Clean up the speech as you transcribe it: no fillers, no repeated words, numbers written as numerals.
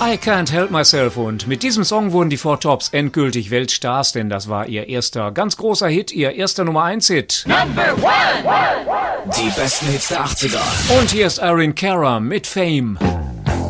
I Can't Help Myself, und mit diesem Song wurden die Four Tops endgültig Weltstars, denn das war ihr erster ganz großer Hit, ihr erster Nummer 1 Hit. Number one. Die besten Hits der 80er. Und hier ist Irene Cara mit Fame.